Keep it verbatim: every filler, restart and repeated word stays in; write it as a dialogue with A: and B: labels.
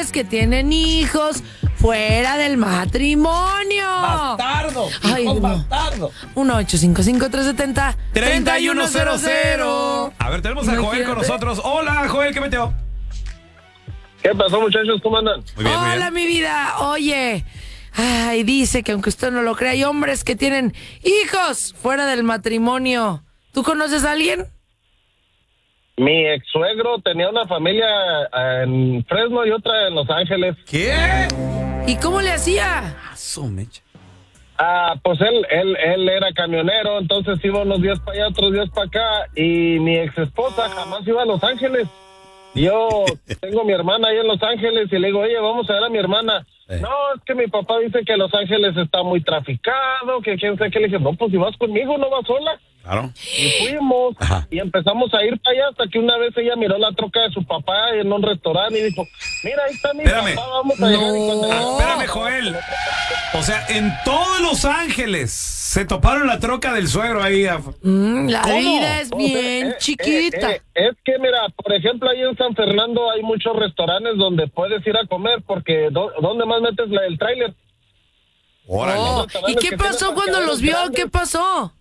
A: hombres que tienen hijos fuera del matrimonio.
B: Bastardo.
A: Ay, no.
B: Bastardo.
A: uno ocho cinco cinco, tres siete cero,
C: treinta
A: tres
C: y uno
A: uno
C: cero
A: cero cero.
C: A ver, tenemos a Joel
A: Imagínate.
C: con nosotros. Hola, Joel, ¿qué meteo?
D: ¿Qué pasó, muchachos? ¿Cómo andan?
C: Muy bien, muy
A: Hola,
C: bien.
A: mi vida. Oye, ay, dice que aunque usted no lo crea, hay hombres que tienen hijos fuera del matrimonio. ¿Tú conoces a alguien?
D: Mi ex suegro tenía una familia en Fresno y otra en Los Ángeles.
C: ¿Qué?
A: ¿Y cómo le hacía?
C: Aso, mecha.
D: Ah, pues él, él, él era camionero, entonces iba unos días para allá, otros días para acá, y mi ex esposa jamás iba a Los Ángeles. Yo tengo a mi hermana ahí en Los Ángeles y le digo, oye, vamos a ver a mi hermana.
C: Eh.
D: No, es que mi papá dice que Los Ángeles está muy traficado, que quién sabe qué. Le dije, no, pues si vas conmigo, no vas sola.
C: Claro.
D: Y fuimos,
C: Ajá.
D: y empezamos a ir para allá hasta que una vez ella miró la troca de su papá en un restaurante y dijo, mira, ahí está mi
C: Espérame.
D: papá, vamos a llegar. Y cuando-
C: Ah, espérame, Joel. O sea, en todos Los Ángeles se toparon la troca del suegro ahí. a-
A: Mm, la
C: ¿Cómo?
A: vida es
D: O sea,
A: bien
D: eh,
A: chiquita.
D: eh, eh, es que, mira, por ejemplo, ahí en San Fernando hay muchos restaurantes donde puedes ir a comer, porque do- ¿dónde más metes la- el tráiler?
C: Órale.
A: Oh, ¿y
D: restaurantes
A: qué
D: que
A: pasó
D: tienen
A: cuando los vio?
D: parqueaderos
A: ¿Qué pasó?